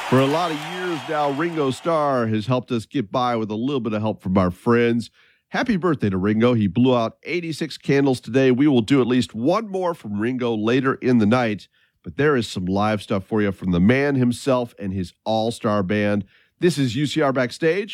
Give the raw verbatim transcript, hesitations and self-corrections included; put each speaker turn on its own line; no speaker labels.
For a lot of years now, Ringo Starr has helped us get by with a little bit of help from our friends. Happy birthday to Ringo. He blew out eighty-six candles today. We will do at least one more from Ringo later in the night, but there is some live stuff for you from the man himself and his all-star band. This is U C R Backstage.